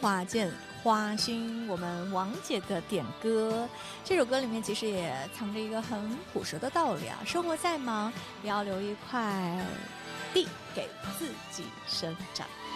花见花心，我们王姐的点歌，这首歌里面其实也藏着一个很朴实的道理啊，生活再忙也要留一块地给自己生长。